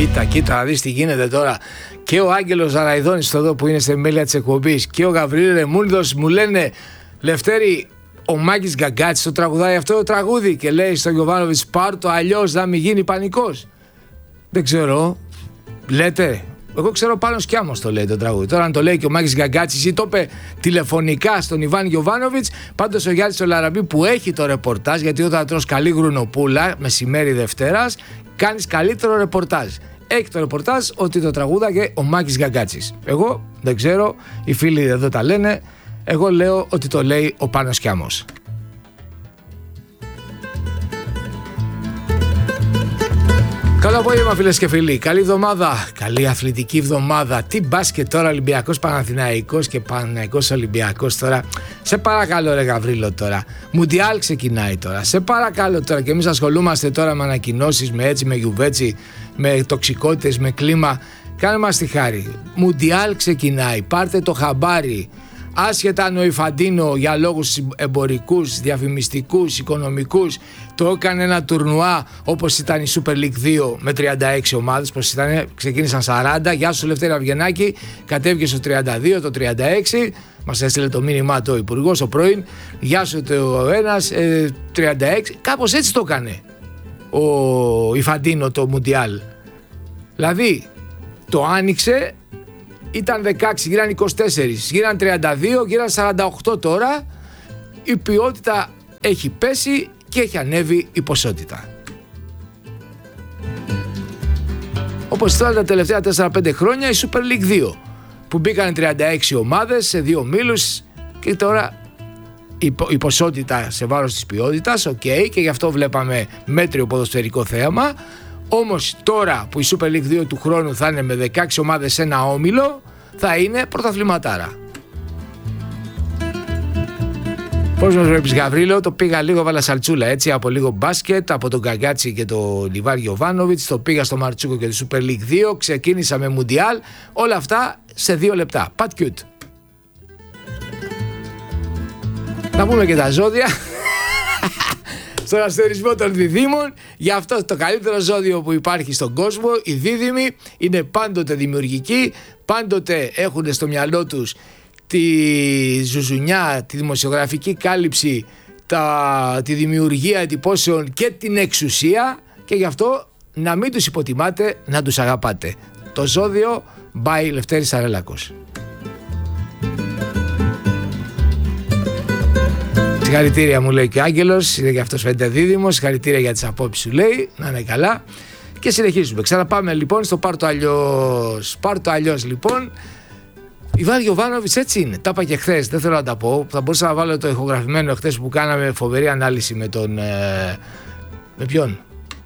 Κοίτα, να δεις τι γίνεται τώρα. Και ο Άγγελος Ζαραϊδόνης εδώ που είναι στην μέλεια της εκπομπής και ο Γαβρίλ Ρεμούλδος μου λένε, Λευτέρη, ο Μάκης Γκαγκάτσης το τραγουδάει αυτό το τραγούδι και λέει στον Γιοβάνοβιτς, πάρ' το αλλιώς να μην γίνει πανικός. Δεν ξέρω, λέτε. Εγώ ξέρω πάνω Σκιάμος το λέει το τραγούδι. Τώρα αν το λέει και ο Μάκης Γκαγκάτσης ή το είπε τηλεφωνικά στον Ιβάν Γιοβάνοβιτς, πάντως ο Γιάννης ο Λαραμπή που έχει το ρεπορτάζ, γιατί όταν τρως καλή γρουνοπούλα μεσημέρι Δευτέρας, κάνεις καλύτερο ρεπορτάζ. Έχει το ρεπορτάζ ότι το τραγούδαγε ο Μάκης Γκαγκάτσης. Εγώ δεν ξέρω, οι φίλοι εδώ τα λένε. Εγώ λέω ότι το λέει ο Πάνος Κιάμος. Καλό απόγευμα φίλες και φίλοι, καλή εβδομάδα, καλή αθλητική εβδομάδα. Τι μπάσκετ τώρα, Ολυμπιακός Παναθηναϊκός και Παναθηναϊκός Ολυμπιακός τώρα. Σε παρακαλώ ρε Γαβρίλο τώρα, Μουντιάλ ξεκινάει τώρα. Σε παρακαλώ τώρα και εμείς ασχολούμαστε τώρα με ανακοινώσεις, με έτσι, με γιουβέτσι, με τοξικότητες, με κλίμα. Κάνε μας τη χάρη, Μουντιάλ ξεκινάει, πάρτε το χαμπάρι. Άσχετα αν ο Ιφαντίνο για λόγους εμπορικούς, διαφημιστικούς, οικονομικούς το έκανε ένα τουρνουά όπως ήταν η Super League 2 με 36 ομάδες, πως ήταν, ξεκίνησαν 40. Γεια σου Λευτέρη Αυγενάκη, κατέβηκε στο 32, το 36, μας έστειλε το μήνυμά το υπουργός ο πρώην, γεια σου το ένας, 36, κάπως έτσι το έκανε ο Ιφαντίνο το Μουντιάλ. Δηλαδή το άνοιξε, ήταν 16, γύραν 24, γύραν 32, γύραν 48 τώρα. Η ποιότητα έχει πέσει και έχει ανέβει η ποσότητα. Όπως τώρα τα τελευταία 4-5 χρόνια η Super League 2 που μπήκαν 36 ομάδες σε 2 ομίλους και τώρα η ποσότητα σε βάρος της ποιότητας, και γι' αυτό βλέπαμε μέτριο ποδοσφαιρικό θέαμα. Όμως τώρα που η Super League 2 του χρόνου θα είναι με 16 ομάδες σε ένα όμιλο, θα είναι πρωταθληματάρα. Πώς μας βλέπεις Γαβρίλο, το πήγα λίγο, βάλα σαλτσούλα έτσι, από λίγο μπάσκετ, από τον Γκαγκάτσι και τον Λιβάρ Γιοβάνοβιτς, το πήγα στο Μαρτσούκο και τη Super League 2, ξεκίνησα με Μουντιάλ, όλα αυτά σε 2 λεπτά. Πατ κιούτ. Να πούμε και τα ζώδια. Στον αστερισμό των διδύμων, γι' αυτό το καλύτερο ζώδιο που υπάρχει στον κόσμο, οι δίδυμοι είναι πάντοτε δημιουργικοί, πάντοτε έχουν στο μυαλό τους τη ζουζουνιά, τη δημοσιογραφική κάλυψη, τη δημιουργία εντυπώσεων και την εξουσία, και γι' αυτό να μην τους υποτιμάτε, να τους αγαπάτε. Το ζώδιο by Λευτέρης Αρέλακος. Συγχαρητήρια μου λέει και ο Άγγελος, είναι και αυτός φαίνεται δίδυμος. Συγχαρητήρια για τις απόψεις σου λέει, να είναι καλά. Και συνεχίζουμε. Ξαναπάμε λοιπόν στο πάρ' το αλλιώς. Πάρ' το αλλιώς λοιπόν. Ιβάν Γιοβάνοβιτς έτσι είναι. Τα είπα και χθες, δεν θέλω να τα πω. Θα μπορούσα να βάλω το ηχογραφημένο χθες που κάναμε φοβερή ανάλυση με τον. Με ποιον?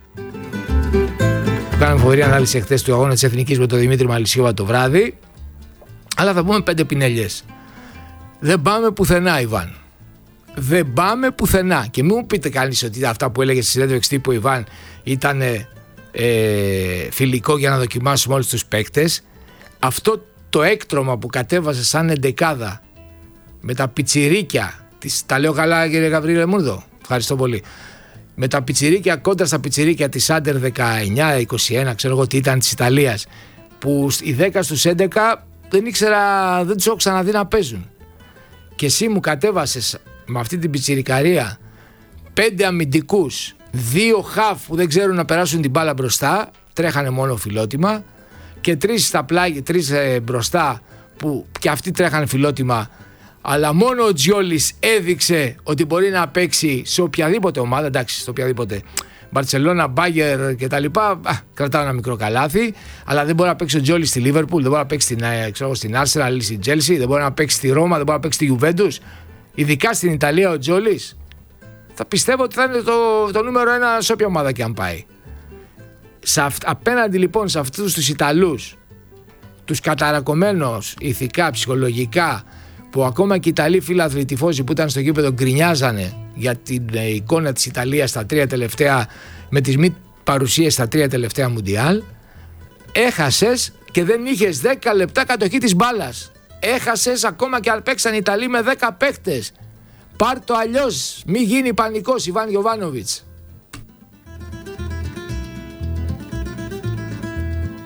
Που κάναμε φοβερή ανάλυση χθες του αγώνα της Εθνικής με τον Δημήτρη Μαλισσιώβα το βράδυ. Αλλά θα πούμε 5 πινέλιες. Δεν πάμε πουθενά, Ιβάν. Δεν πάμε πουθενά. Και μην μου πείτε κανείς ότι αυτά που έλεγε στη συνέντευξη τύπου Ιβάν ήταν φιλικό για να δοκιμάσουμε όλους τους παίκτες. Αυτό το έκτρωμα που κατέβασε σαν εντεκάδα με τα πιτσιρίκια τα λέω καλά κύριε Γαβρίλε Μούρδο, ευχαριστώ πολύ, με τα πιτσιρίκια κόντρα στα πιτσιρίκια της Άντερ 19-21 ξέρω εγώ τι ήταν της Ιταλίας, που οι 10 στους 11 δεν τους έχω ξαναδεί να παίζουν, και εσύ μου κατέβασες με αυτή την πιτσιρικαρία 5 αμυντικούς, 2 χαφ που δεν ξέρουν να περάσουν την μπάλα μπροστά, τρέχανε μόνο φιλότιμα, και 3 στα πλάγι, 3 μπροστά που και αυτοί τρέχανε φιλότιμα, αλλά μόνο ο Τζιόλης έδειξε ότι μπορεί να παίξει σε οποιαδήποτε ομάδα, εντάξει, σε οποιαδήποτε Μπαρτσελώνα, Μπάγερ και τα λοιπά, κρατάω ένα μικρό καλάθι, αλλά δεν μπορεί να παίξει ο Τζιόλης στη Λίβερπουλ, δεν μπορεί να παίξει στην Arsenal ή στην Chelsea, δεν μπορεί να παίξει στη Ρώμα, δεν μπορεί να παίξει στη Γιουβέντους. Ειδικά στην Ιταλία ο Τζόλης θα πιστεύω ότι θα είναι το νούμερο 1 σε όποια ομάδα και αν πάει. Απέναντι λοιπόν σε αυτούς τους Ιταλούς, τους καταρακωμένους ηθικά, ψυχολογικά, που ακόμα και οι Ιταλοί φίλαθλοι τυφώζοι που ήταν στο γήπεδο γκρινιάζανε για την εικόνα της Ιταλίας στα 3 τελευταία, με τις μη παρουσίες στα 3 τελευταία Μουντιάλ, έχασες και δεν είχες 10 λεπτά κατοχή της μπάλας. Έχασες ακόμα και αν παίξαν οι Ιταλοί με 10 παίκτες. Πάρ' το αλλιώς, μη γίνει πανικός Ιβάν Γιοβάνοβιτς.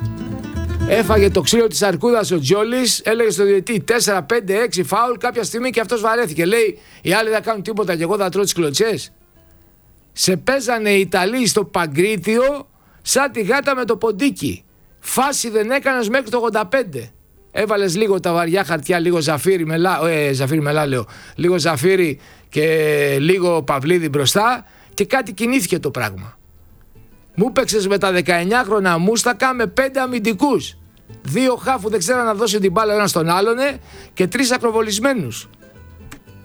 Έφαγε το ξύλο της αρκούδας ο Τζόλης, έλεγε στο διαιτητή 4, 5, 6 φάουλ. Κάποια στιγμή και αυτός βαρέθηκε. Λέει: οι άλλοι δεν κάνουν τίποτα και εγώ θα τρώω τις κλωτσές. Σε παίζανε οι Ιταλοί στο Παγκρίτιο σαν τη γάτα με το ποντίκι. Φάση δεν έκανες μέχρι το 85. Έβαλες λίγο τα βαριά χαρτιά, λίγο ζαφύρι λίγο ζαφύρι και λίγο παυλίδι μπροστά και κάτι κινήθηκε το πράγμα. Μου παίξες με τα 19χρονα μούστακα με 5 αμυντικούς. 2 χάφου δεν ξέραν να δώσει την μπάλα ένα στον άλλον και 3 ακροβολισμένους.